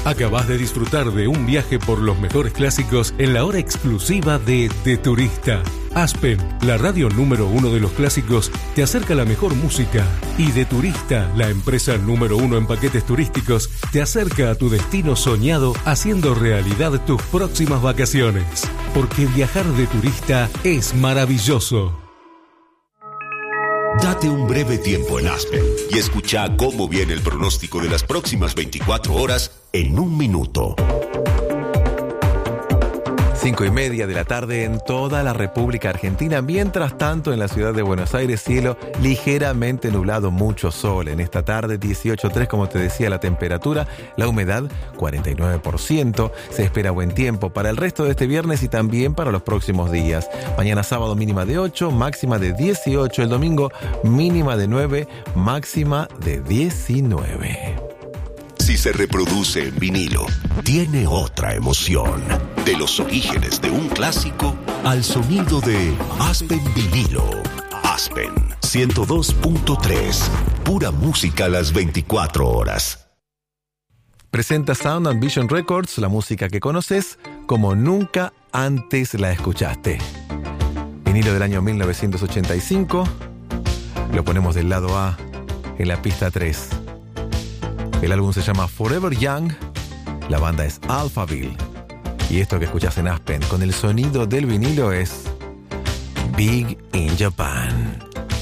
Acabás de disfrutar de un viaje por los mejores clásicos en la hora exclusiva de Turista. Aspen, la radio número 1 de los clásicos, te acerca la mejor música. Y De Turista, la empresa número 1 en paquetes turísticos, te acerca a tu destino soñado, haciendo realidad tus próximas vacaciones. Porque viajar de turista es maravilloso. Date un breve tiempo en Aspen y escucha cómo viene el pronóstico de las próximas 24 horas en un minuto. 5:30 de la tarde en toda la República Argentina. Mientras tanto, en la ciudad de Buenos Aires, cielo ligeramente nublado, mucho sol. En esta tarde, 18.3, como te decía, la temperatura, la humedad, 49%. Se espera buen tiempo para el resto de este viernes y también para los próximos días. Mañana sábado, mínima de 8, máxima de 18. El domingo, mínima de 9, máxima de 19. Si se reproduce en vinilo, tiene otra emoción. De los orígenes de un clásico al sonido de Aspen Vinilo. Aspen 102.3. Pura música a las 24 horas. Presenta Sound and Vision Records, la música que conoces como nunca antes la escuchaste. Vinilo del año 1985. Lo ponemos del lado A en la pista 3. El álbum se llama Forever Young, la banda es Alphaville, y esto que escuchas en Aspen con el sonido del vinilo es Big in Japan.